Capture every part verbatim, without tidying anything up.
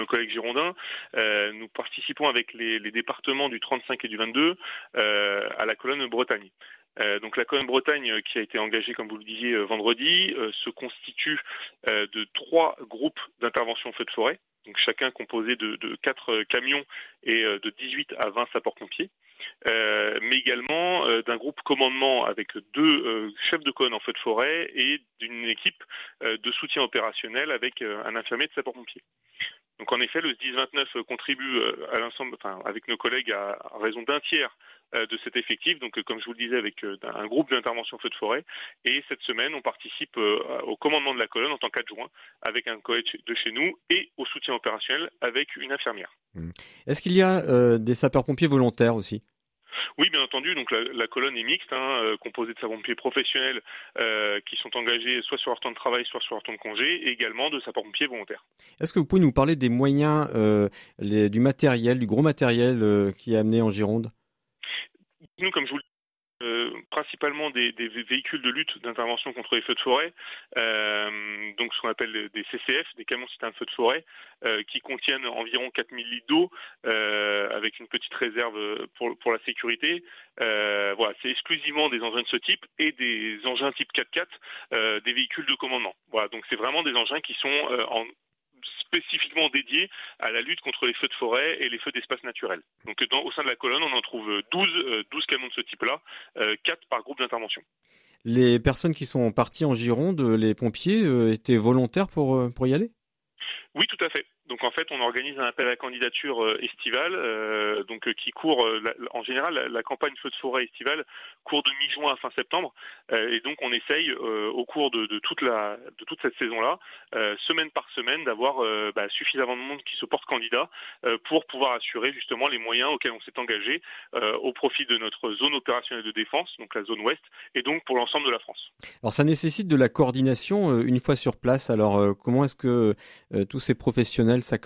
nos collègues girondins, euh, nous participons avec les, les départements du trente-cinq et du vingt-deux euh, à la colonne Bretagne. Euh, donc la colonne Bretagne euh, qui a été engagée, comme vous le disiez, euh, vendredi, euh, se constitue euh, de trois groupes d'intervention feu de forêt, donc chacun composé de, de quatre euh, camions et euh, de dix-huit à vingt sapeurs-pompiers, euh, mais également euh, d'un groupe commandement avec deux euh, chefs de colonne en feu de forêt et d'une équipe euh, de soutien opérationnel avec euh, un infirmier de sapeurs-pompiers. Donc en effet, le S D I S vingt-neuf contribue à l'ensemble, enfin, avec nos collègues à, à raison d'un tiers de cet effectif, donc comme je vous le disais, avec un groupe d'intervention feu de forêt. Et cette semaine, on participe au commandement de la colonne en tant qu'adjoint avec un collègue de chez nous et au soutien opérationnel avec une infirmière. Est-ce qu'il y a euh, des sapeurs-pompiers volontaires aussi ? Oui, bien entendu. Donc la, la colonne est mixte, hein, euh, composée de sapeurs-pompiers professionnels euh, qui sont engagés soit sur leur temps de travail, soit sur leur temps de congé, et également de sapeurs-pompiers volontaires. Est-ce que vous pouvez nous parler des moyens, euh, les, du matériel, du gros matériel euh, qui est amené en Gironde ? Nous, comme je vous le Euh, principalement des, des véhicules de lutte d'intervention contre les feux de forêt, euh, donc ce qu'on appelle des C C F, des camions citernes de feux de forêt, euh, qui contiennent environ quatre mille litres d'eau, euh, avec une petite réserve pour, pour la sécurité. Euh, voilà, c'est exclusivement des engins de ce type et des engins type quatre-quatre, euh, des véhicules de commandement. Voilà, donc c'est vraiment des engins qui sont euh, en spécifiquement dédiés à la lutte contre les feux de forêt et les feux d'espace naturel. Donc dans, au sein de la colonne, on en trouve douze, euh, douze camions de ce type-là, euh, quatre par groupe d'intervention. Les personnes qui sont parties en Gironde, les pompiers, euh, étaient volontaires pour, euh, pour y aller ? Oui, tout à fait. Donc en fait, on organise un appel à candidature euh, estivale, euh, donc euh, qui court euh, la, en général la, la campagne feu de forêt estivale court de mi-juin à fin septembre, euh, et donc on essaye euh, au cours de, de toute la de toute cette saison-là, euh, semaine par semaine, d'avoir euh, bah, suffisamment de monde qui se porte candidat euh, pour pouvoir assurer justement les moyens auxquels on s'est engagé euh, au profit de notre zone opérationnelle de défense, donc la zone ouest, et donc pour l'ensemble de la France. Alors ça nécessite de la coordination euh, une fois sur place. Alors euh, comment est-ce que euh, tous ces professionnels s'accordent ?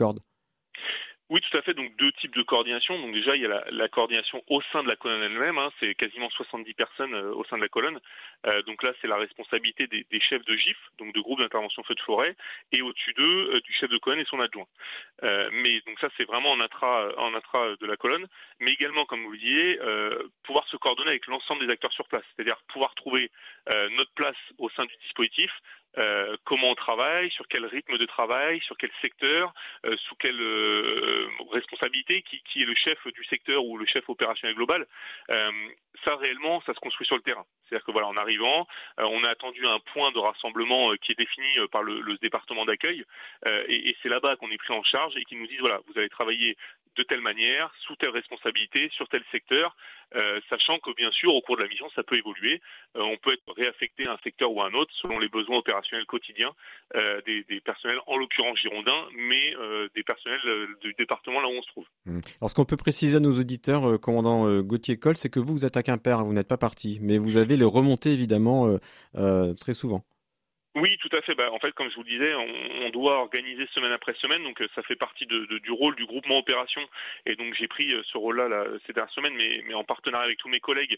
Oui, tout à fait. Donc deux types de coordination. Donc déjà, il y a la, la coordination au sein de la colonne elle-même. Hein. C'est quasiment soixante-dix personnes euh, au sein de la colonne. Euh, donc là, c'est la responsabilité des, des chefs de G I F, donc de groupe d'intervention feu de forêt, et au-dessus d'eux, euh, du chef de colonne et son adjoint. Euh, mais donc ça, c'est vraiment en intra, en intra de la colonne. Mais également, comme vous le disiez, euh, pouvoir se coordonner avec l'ensemble des acteurs sur place. C'est-à-dire pouvoir trouver euh, notre place au sein du dispositif. Euh, comment on travaille, sur quel rythme de travail, sur quel secteur, euh, sous quelle euh, responsabilité, qui, qui est le chef du secteur ou le chef opérationnel global. Euh, ça réellement, ça se construit sur le terrain. C'est-à-dire que voilà, en arrivant, euh, on a attendu un point de rassemblement euh, qui est défini euh, par le, le département d'accueil, euh, et, et c'est là-bas qu'on est pris en charge et qui nous disent voilà, vous allez travailler de telle manière, sous telle responsabilité, sur tel secteur, euh, sachant que bien sûr au cours de la mission ça peut évoluer. Euh, on peut être réaffecté à un secteur ou à un autre selon les besoins opérationnels quotidiens euh, des, des personnels, en l'occurrence girondins, mais euh, des personnels euh, du département là où on se trouve. Mmh. Alors ce qu'on peut préciser à nos auditeurs, euh, commandant euh, Gauthier Coll, c'est que vous, vous êtes à Quimper, hein, vous n'êtes pas parti, mais vous avez les remontées évidemment euh, euh, très souvent. Oui, tout à fait. Bah, en fait, comme je vous le disais, on, on doit organiser semaine après semaine, donc ça fait partie de, de, du rôle du groupement opération. Et donc j'ai pris ce rôle-là là, ces dernières semaines, mais, mais en partenariat avec tous mes collègues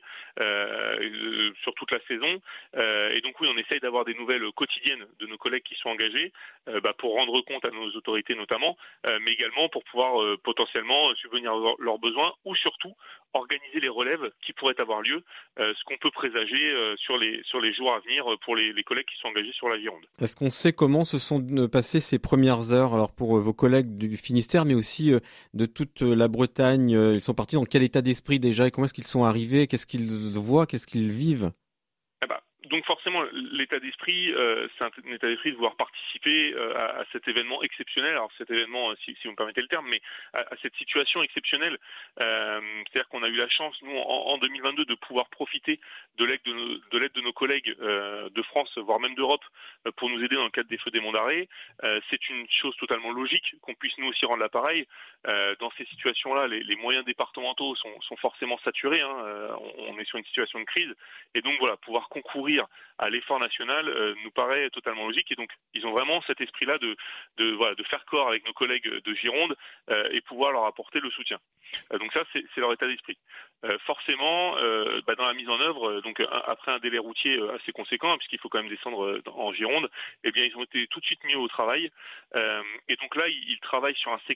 euh, sur toute la saison. Euh, et donc oui, on essaye d'avoir des nouvelles quotidiennes de nos collègues qui sont engagés, euh, bah, pour rendre compte à nos autorités notamment, euh, mais également pour pouvoir euh, potentiellement subvenir à leurs besoins, ou surtout organiser les relèves qui pourraient avoir lieu, euh, ce qu'on peut présager euh, sur les sur les jours à venir pour les, les collègues qui sont engagés sur la Gironde. Est-ce qu'on sait comment se sont passées ces premières heures, alors pour vos collègues du Finistère, mais aussi de toute la Bretagne? Ils sont partis dans quel état d'esprit déjà et comment est-ce qu'ils sont arrivés? Qu'est-ce qu'ils voient? Qu'est-ce qu'ils vivent? Ah bah, donc forcément, l'état d'esprit, euh, c'est un état d'esprit de vouloir participer euh, à, à cet événement exceptionnel. Alors cet événement, si, si vous me permettez le terme, mais à, à cette situation exceptionnelle. Euh, c'est-à-dire qu'on a eu la chance, nous, en, en deux mille vingt-deux, de pouvoir profiter de l'aide de, nos, de, l'aide de nos collègues euh, de France, voire même d'Europe, euh, pour nous aider dans le cadre des feux des monts d'arrêt. Euh, c'est une chose totalement logique qu'on puisse nous aussi rendre l'appareil. Euh, dans ces situations-là, les, les moyens départementaux sont, sont forcément saturés. Hein. Euh, on, on est sur une situation de crise. Et donc voilà, pouvoir concourir s'inscrire à l'effort national euh, nous paraît totalement logique. Et donc, ils ont vraiment cet esprit-là de, de, voilà, de faire corps avec nos collègues de Gironde euh, et pouvoir leur apporter le soutien. Euh, donc ça, c'est, c'est leur état d'esprit. Euh, forcément, euh, bah, dans la mise en œuvre, euh, donc un, après un délai routier assez conséquent, hein, puisqu'il faut quand même descendre euh, en Gironde, eh bien, ils ont été tout de suite mis au travail. Euh, et donc là, ils, ils travaillent sur un secteur